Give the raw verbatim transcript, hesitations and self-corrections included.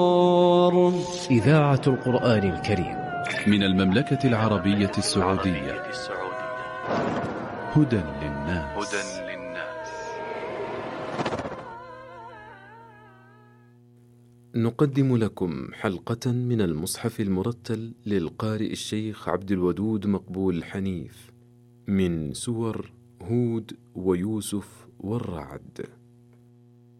إذاعة القرآن الكريم من المملكة العربية السعودية. هدى للناس. نقدم لكم حلقة من المصحف المرتل للقارئ الشيخ عبد الودود مقبول حنيف من سور هود ويوسف والرعد.